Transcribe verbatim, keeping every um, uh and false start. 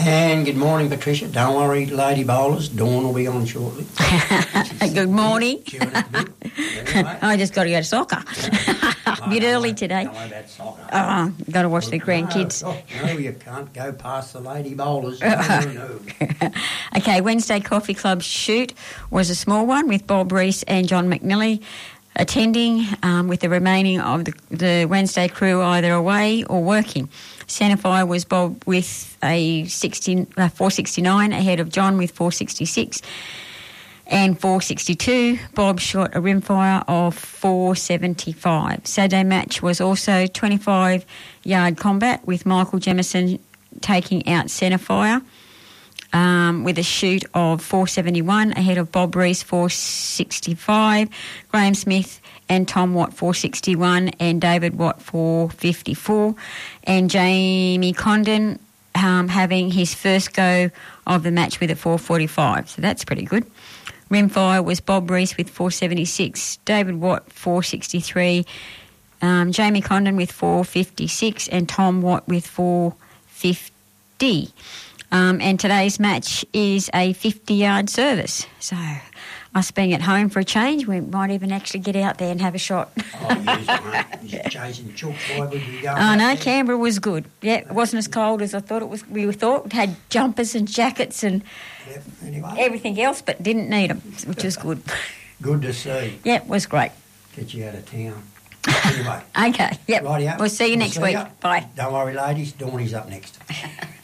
And good morning, Patricia. Don't worry, lady bowlers. Dawn will be on shortly. Good morning. Chewing at the bit. Anyway. I just got to go to soccer. A bit early today. Don't worry about soccer. Oh, got to watch the grandkids. No, oh, no, you can't go past the lady bowlers. No, no. Okay, Wednesday Coffee Club shoot was a small one with Bob Rees and John McNally attending, um, with the remaining of the, the Wednesday crew either away or working. Centrefire was Bob with a sixteen, uh, four sixty-nine ahead of John with four sixty-six and four sixty-two. Bob shot a rimfire of four seventy-five. Saturday match was also twenty-five yard combat with Michael Jemison taking out Centrefire um, with a shoot of four seventy-one ahead of Bob Rees four sixty-five, Graham Smith and Tom Watt four sixty-one and David Watt four fifty-four, and Jamie Condon um, having his first go of the match with a four forty-five. So that's pretty good. Rimfire was Bob Rees with four seventy-six, David Watt four sixty-three, um, Jamie Condon with four fifty-six and Tom Watt with four fifty. Um, and today's match is a fifty-yard service. So us being at home for a change, we might even actually get out there and have a shot. Oh, yes, mate. You're chasing chook. Why would we go? Oh, no, Canberra was good. Yeah, it wasn't as cold as I thought it was. We thought it had jumpers and jackets and Yep, anyway. everything else, but didn't need them, which was good. Good to see. Yeah, it was great. Get you out of town. Anyway. Okay, yep. Rightio. We'll see you We'll next see week. ya. Bye. Don't worry, ladies. Dawny's up next.